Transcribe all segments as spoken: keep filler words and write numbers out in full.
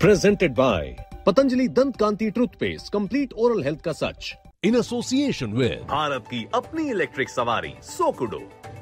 Presented by Patanjali Dant Kanti Toothpaste, complete oral health का सच. In association with Bharat की अपनी electric सवारी सोकुडो.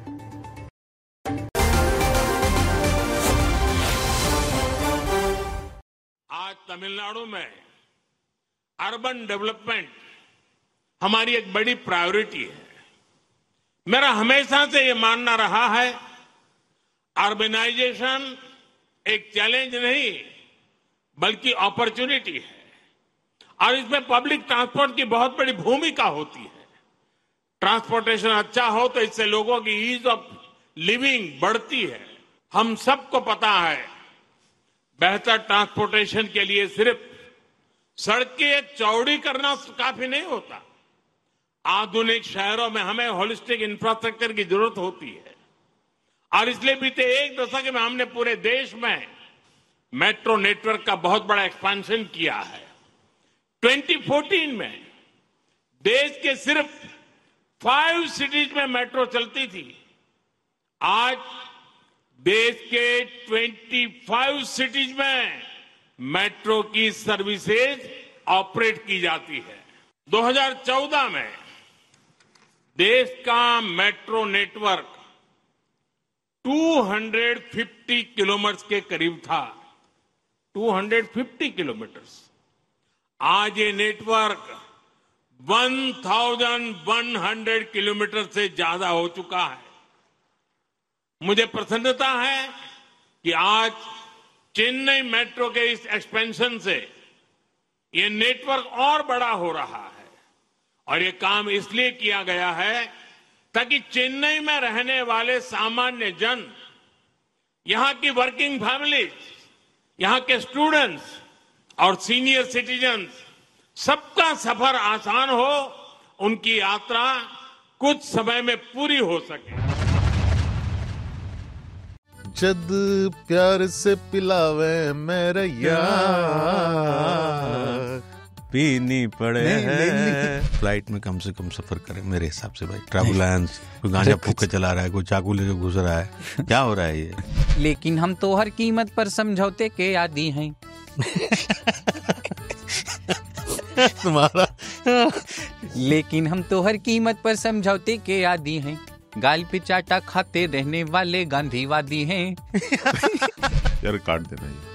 आज तमिलनाडु में अर्बन डेवलपमेंट हमारी एक बड़ी प्रायोरिटी है. मेरा हमेशा से ये मानना रहा है, अर्बनाइजेशन एक चैलेंज नहीं बल्कि अपॉर्चुनिटी है और इसमें पब्लिक ट्रांसपोर्ट की बहुत बड़ी भूमिका होती है. ट्रांसपोर्टेशन अच्छा हो तो इससे लोगों की ईज ऑफ लिविंग बढ़ती है. हम सबको पता है, बेहतर ट्रांसपोर्टेशन के लिए सिर्फ सड़कें चौड़ी करना काफी नहीं होता. आधुनिक शहरों में हमें होलिस्टिक इंफ्रास्ट्रक्चर की जरूरत होती है और इसलिए बीते एक दशक में हमने पूरे देश में मेट्रो नेटवर्क का बहुत बड़ा एक्सपेंशन किया है. दो हज़ार चौदह में देश के सिर्फ फाइव सिटीज में मेट्रो चलती थी. आज देश के पच्चीस सिटीज में मेट्रो की सर्विसेज ऑपरेट की जाती है. दो हज़ार चौदह में देश का मेट्रो नेटवर्क दो सौ पचास किलोमीटर के करीब था. दो सौ पचास किलोमीटर. आज ये नेटवर्क ग्यारह सौ किलोमीटर से ज्यादा हो चुका है. मुझे प्रसन्नता है कि आज चेन्नई मेट्रो के इस एक्सपेंशन से ये नेटवर्क और बड़ा हो रहा है और ये काम इसलिए किया गया है ताकि चेन्नई में रहने वाले सामान्य जन, यहां की वर्किंग फैमिलीज, यहां के स्टूडेंट्स और सीनियर सिटीजन्स, सबका सफर आसान हो, उनकी यात्रा कुछ समय में पूरी हो सके. जद प्यार से पिलावे मेरे यार पीनी पड़े हैं. फ्लाइट में कम से कम सफर करें मेरे हिसाब से भाई. ट्रैवलेंस, कोई गांजा फूक के चला रहा है, कोई चाकू लेके घुस रहा है, क्या हो रहा है ये? लेकिन हम तो हर कीमत पर समझौते के आदी हैं. तुम्हारा लेकिन हम तो हर कीमत पर समझौते के आदी हैं. गाल पे चाटा खाते रहने वाले गांधीवादी हैं. यार काट देना ये.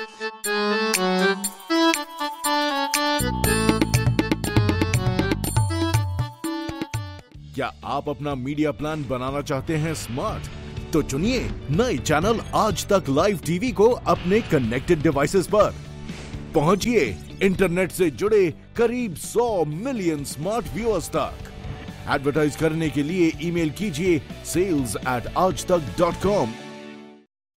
क्या आप अपना मीडिया प्लान बनाना चाहते हैं स्मार्ट? तो चुनिए नए चैनल आज तक लाइव टीवी को अपने कनेक्टेड डिवाइसेस पर. पहुंचिए इंटरनेट से जुड़े करीब सौ मिलियन स्मार्ट व्यूअर्स तक. एडवर्टाइज करने के लिए ईमेल कीजिए सेल्स एट आज तक डॉट कॉम